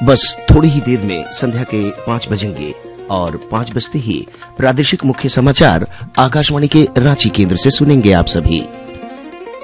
बस थोड़ी ही देर में संध्या के 5 बजेंगे और 5 बजते ही प्रादेशिक मुख्य समाचार आकाशवाणी के रांची केंद्र से सुनेंगे आप सभी।